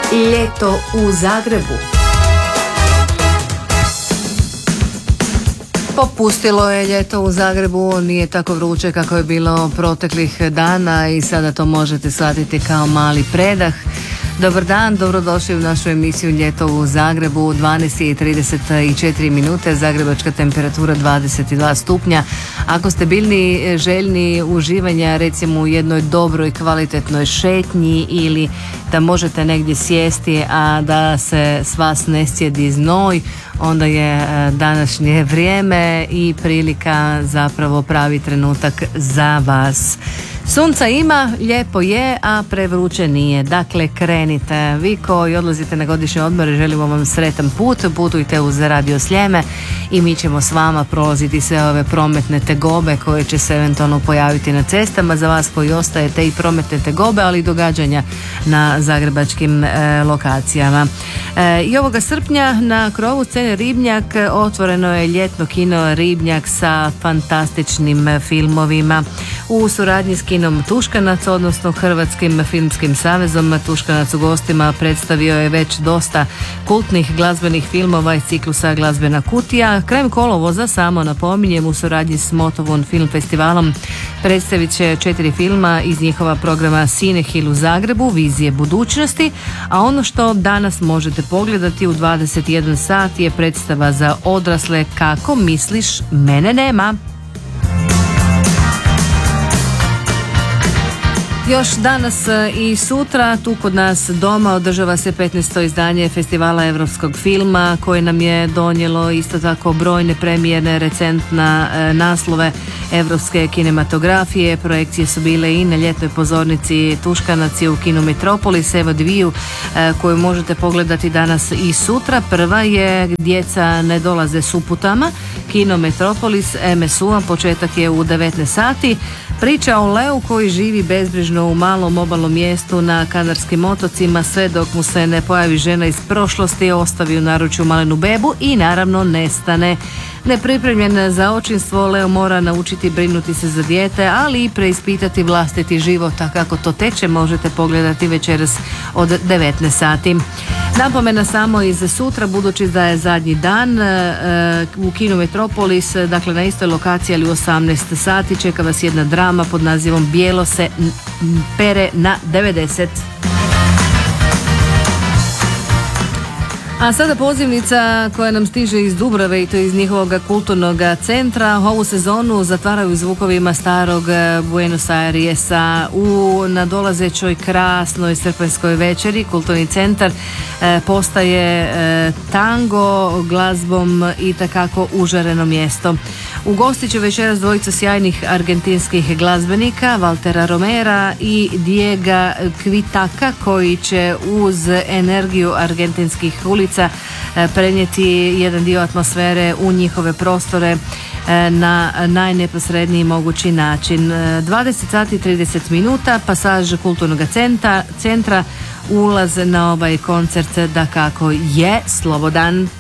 Ljeto u Zagrebu. Popustilo je ljeto u Zagrebu, nije tako vruće kako je bilo proteklih dana i sada to možete shvatiti kao mali predah. Dobar dan, dobrodošli u našu emisiju Ljeto u Zagrebu. 12:34 minute, zagrebačka temperatura 22 stupnja. Ako ste bili željni uživanja recimo u jednoj dobroj kvalitetnoj šetnji ili da možete negdje sjesti, a da se s vas ne sjedi znoj, onda je današnje vrijeme i prilika zapravo pravi trenutak za vas. Sunca ima, lijepo je, a prevruće nije. Dakle, krenite. Vi koji odlazite na godišnje odmore, želimo vam sretan put. Putujte uz Radio Sljeme i mi ćemo s vama prolaziti sve ove prometne tegobe koje će se eventualno pojaviti na cestama. Za vas koji ostajete i prometne tegobe, ali i događanja na zagrebačkim lokacijama. I ovoga srpnja na krovu scene Ribnjak otvoreno je ljetno kino Ribnjak sa fantastičnim filmovima u suradnji s kinom Tuškanac, odnosno Hrvatskim filmskim savezom. Tuškanac u gostima predstavio je već dosta kultnih glazbenih filmova iz ciklusa Glazbena kutija. Krajem kolovoza, samo napominjem, u suradnji s Motovun film festivalom predstavit će 4 filma iz njihova programa Cinehil u Zagrebu, Vizije budućnosti, a ono što danas možete pogledati u 21 sat je predstava za odrasle Kako misliš, mene nema. Još danas i sutra tu kod nas doma održava se 15. izdanje Festivala europskog filma koje nam je donijelo isto tako brojne premijerne recentna naslove europske kinematografije. Projekcije su bile i na ljetnoj pozornici Tuškanac u kinu Metropolis, evo dviju koju možete pogledati danas i sutra. Prva je Djeca ne dolaze s uputama, kino Metropolis MSU-a, početak je u 19 sati. Priča o Leu koji živi bezbrižno u malom obalnom mjestu na Kanarskim otocima sve dok mu se ne pojavi žena iz prošlosti, ostavi u naručju malenu bebu i naravno nestane. Nepripremljen za očinstvo, Leo mora naučiti brinuti se za dijete, ali i preispitati vlastiti život, a kako to teče možete pogledati večeras od 19 sati. Napomena samo iz sutra, budući da je zadnji dan u kinu Metropolis, dakle na istoj lokaciji, ali u 18 sati čeka vas jedna drama pod nazivom Bijelo se pere na 90. A sada pozivnica koja nam stiže iz Dubrave i to iz njihovog kulturnog centra. Ovu sezonu zatvaraju zvukovima starog Buenos Airesa. U nadolazećoj krasnoj srpanjskoj večeri kulturni centar postaje tango glazbom i takako užareno mjesto. Ugostit će večeras dvojica sjajnih argentinskih glazbenika, Valtera Romera i Diega Kvitaka, koji će uz energiju argentinskih ulica prenijeti jedan dio atmosfere u njihove prostore na najneposredniji mogući način. 20 sati 30 minuta, pasaž kulturnog centra, ulaz na ovaj koncert dakako je slobodan.